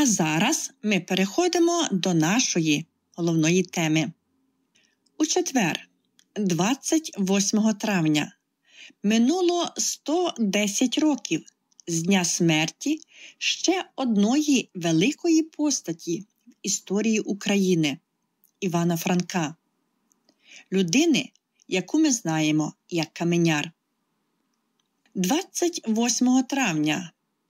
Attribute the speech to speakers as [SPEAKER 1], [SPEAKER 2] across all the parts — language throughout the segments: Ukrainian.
[SPEAKER 1] А зараз ми переходимо до нашої головної теми. У четвер, 28 травня, минуло 110 років з дня смерті ще одної великої постаті в історії України – Івана Франка. Людини, яку ми знаємо як Каменяр. 28 травня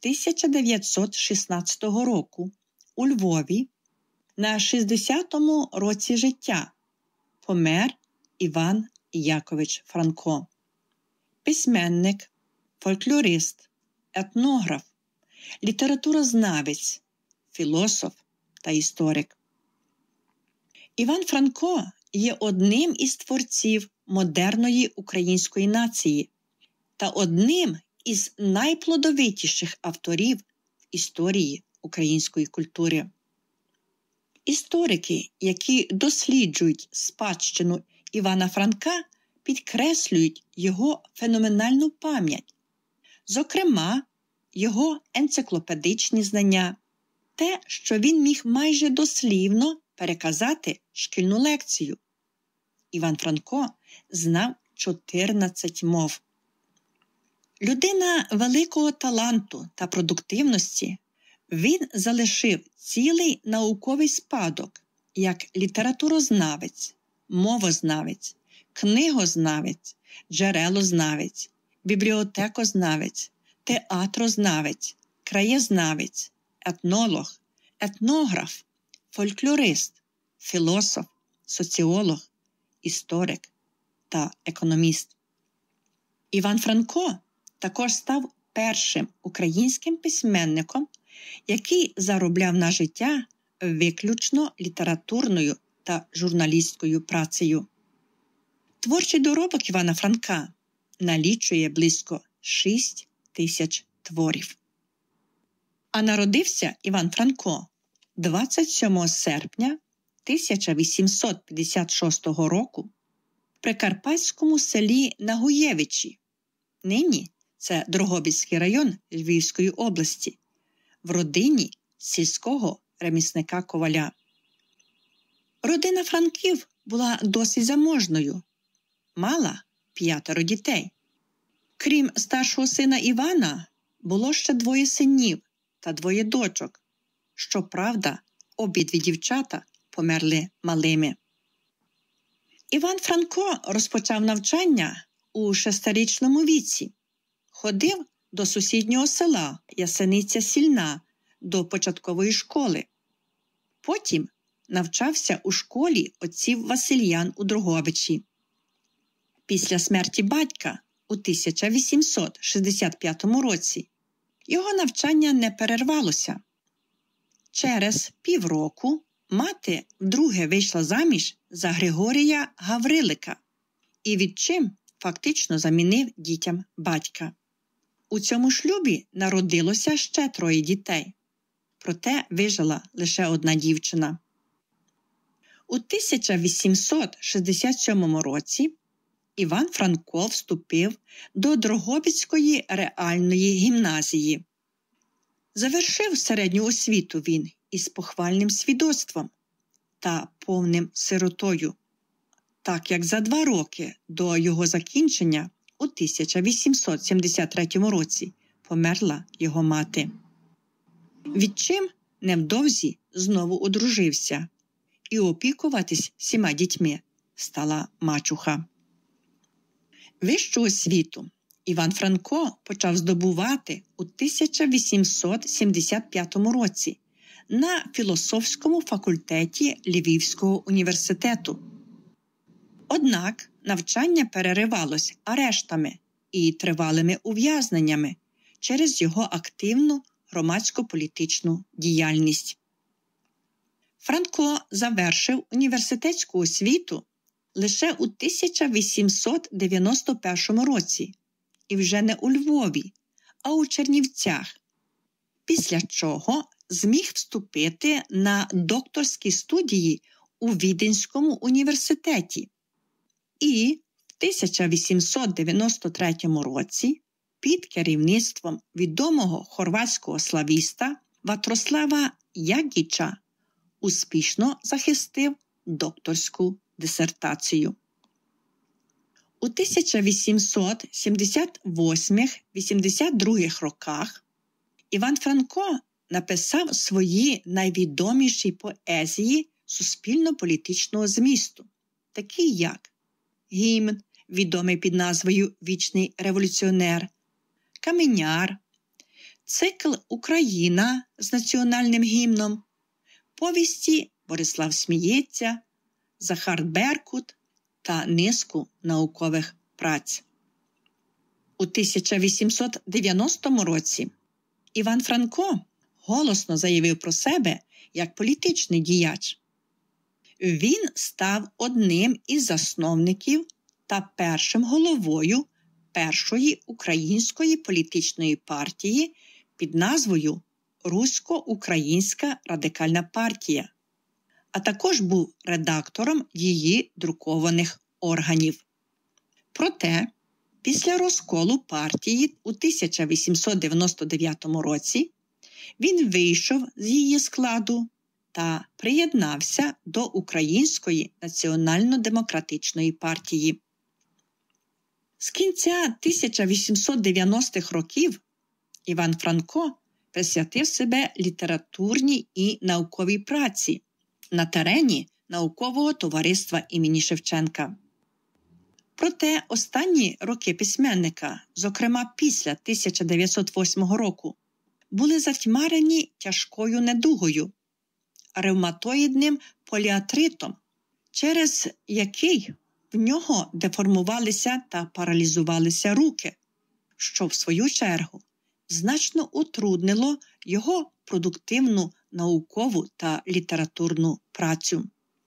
[SPEAKER 1] 1916 року у Львові на 60-му році життя помер Іван Якович Франко. Письменник, фольклорист, етнограф, літературознавець, філософ та історик. Іван Франко є одним із творців модерної української нації та одним із найплодовитіших авторів в історії української культури. Історики, які досліджують спадщину Івана Франка, підкреслюють його феноменальну пам'ять, зокрема, його енциклопедичні знання, те, що він міг майже дослівно переказати шкільну лекцію. Іван Франко знав 14 мов. Людина великого таланту та продуктивності, він залишив цілий науковий спадок як літературознавець, мовознавець, книгознавець, джерелознавець, бібліотекознавець, театрознавець, краєзнавець, етнолог, етнограф, фольклорист, філософ, соціолог, історик та економіст. Іван Франко також став першим українським письменником, який заробляв на життя виключно літературною та журналістською працею. Творчий доробок Івана Франка налічує близько 6 тисяч творів. А народився Іван Франко 27 серпня 1856 року в прикарпатському селі Нагуєвичі, нині це Дрогобицький район Львівської області, в родині сільського ремісника-коваля. Родина Франків була досить заможною, мала 5 дітей. Крім старшого сина Івана, було ще 2 синів та 2 дочок. Щоправда, обидві дівчата померли малими. Іван Франко розпочав навчання у 6-річному віці. Ходив до сусіднього села Ясениця-Сільна до початкової школи. Потім навчався у школі отців Васильян у Дрогобичі. Після смерті батька у 1865 році його навчання не перервалося. Через півроку мати вдруге вийшла заміж за Григорія Гаврилика і відчим фактично замінив дітям батька. У цьому шлюбі народилося ще 3 дітей, проте вижила лише 1 дівчина. У 1867 році Іван Франко вступив до Дрогобицької реальної гімназії. Завершив середню освіту він із похвальним свідоцтвом та повним сиротою, так як за 2 роки до його закінчення у 1873 році померла його мати. Відчим невдовзі знову одружився і опікуватись 7 дітьми стала мачуха. Вищу освіту Іван Франко почав здобувати у 1875 році на філософському факультеті Львівського університету. Однак навчання переривалось арештами і тривалими ув'язненнями через його активну громадсько-політичну діяльність. Франко завершив університетську освіту лише у 1891 році і вже не у Львові, а у Чернівцях, після чого зміг вступити на докторські студії у Віденському університеті і в 1893 році під керівництвом відомого хорватського славіста Ватрослава Ягіча успішно захистив докторську дисертацію. У 1878-82 роках Іван Франко написав свої найвідоміші поезії суспільно-політичного змісту, такі як «Гімн», відомий під назвою «Вічний революціонер», «Каменяр», цикл «Україна» з національним гімном, повісті «Борислав сміється», «Захар Беркут» та низку наукових праць. У 1890 році Іван Франко голосно заявив про себе як політичний діяч. Він став одним із засновників та першим головою першої української політичної партії під назвою Русько-Українська радикальна партія, а також був редактором її друкованих органів. Проте, після розколу партії у 1899 році він вийшов з її складу та приєднався до Української національно-демократичної партії. З кінця 1890-х років Іван Франко присвятив себе літературній і науковій праці на терені Наукового товариства імені Шевченка. Проте останні роки письменника, зокрема після 1908 року, були затьмарені тяжкою недугою – ревматоїдним поліартритом, через який в нього деформувалися та паралізувалися руки, що в свою чергу значно утруднило його продуктивну наукову та літературну працю.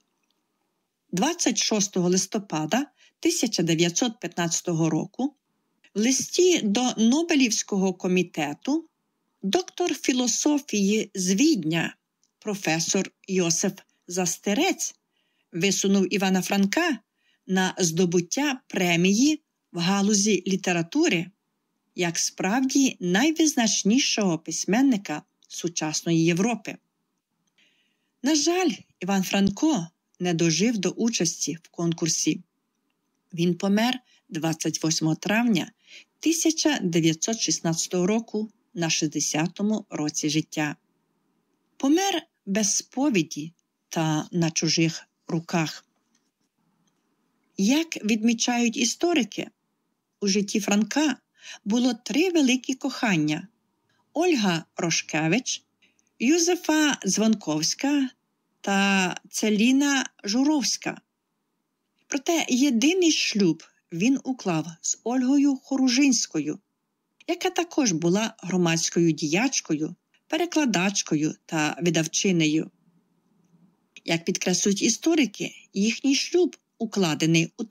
[SPEAKER 1] 26 листопада 1915 року в листі до Нобелівського комітету доктор філософії з Відня, професор Йосиф Застерець, висунув Івана Франка на здобуття премії в галузі літератури як справді найвизначнішого письменника сучасної Європи. На жаль, Іван Франко не дожив до участі в конкурсі. Він помер 28 травня 1916 року на 60-му році життя. Помер без сповіді та на чужих руках. Як відмічають історики, у житті Франка було 3 великі кохання – Ольга Рошкевич, Юзефа Звонковська та Целіна Журовська. Проте єдиний шлюб він уклав з Ольгою Хоружинською, яка також була громадською діячкою, перекладачкою та видавчинею. Як підкреслюють історики, їхній шлюб, укладений у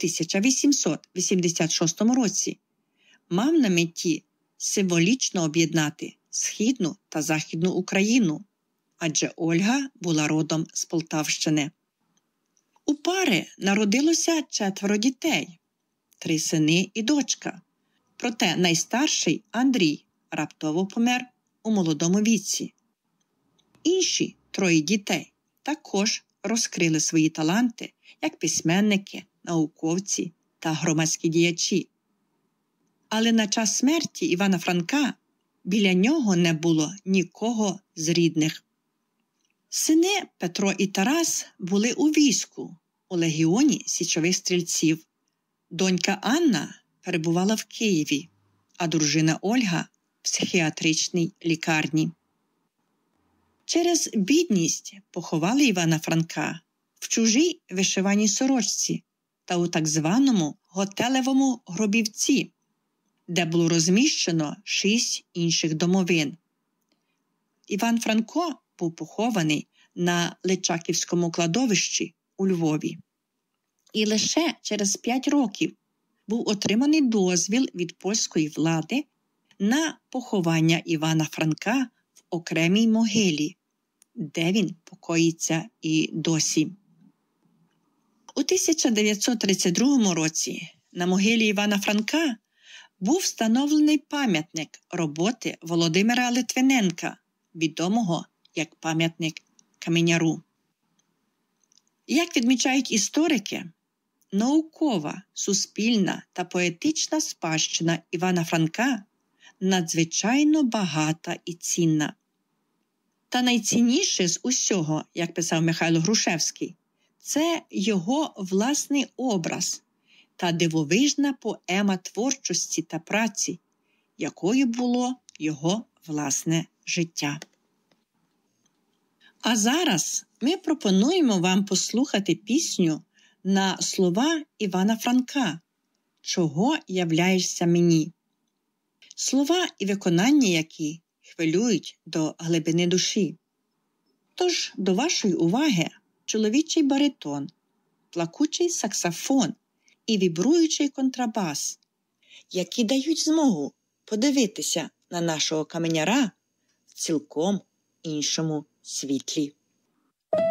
[SPEAKER 1] 1886 році, мав на меті символічно об'єднати Східну та Західну Україну, адже Ольга була родом з Полтавщини. У пари народилося 4 дітей – 3 сини і дочка. Проте найстарший Андрій раптово помер у молодому віці. Інші 3 дітей також розкрили свої таланти як письменники, науковці та громадські діячі. Але на час смерті Івана Франка біля нього не було нікого з рідних. Сини Петро і Тарас були у війську, у легіоні січових стрільців. Донька Анна перебувала в Києві, а дружина Ольга – в психіатричній лікарні. Через бідність поховали Івана Франка в чужій вишиваній сорочці та у так званому готелевому гробівці, де було розміщено 6 інших домовин. Іван Франко був похований на Личаківському кладовищі у Львові. І лише через 5 років був отриманий дозвіл від польської влади на поховання Івана Франка в окремій могилі, де він покоїться і досі. У 1932 році на могилі Івана Франка був встановлений пам'ятник роботи Володимира Литвиненка відомого як пам'ятник Каменяру. Як відмічають історики, наукова, суспільна та поетична спадщина Івана Франка надзвичайно багата і цінна. Та найцінніше з усього, як писав Михайло Грушевський, це його власний образ та дивовижна поема творчості та праці, якою було його власне життя. А зараз ми пропонуємо вам послухати пісню на слова Івана Франка «Чого являєшся мені?», слова і виконання які хвилюють до глибини душі. Тож до вашої уваги чоловічий баритон, плакучий саксофон і вібруючий контрабас, які дають змогу подивитися на нашого каменяра в цілком іншому світлі.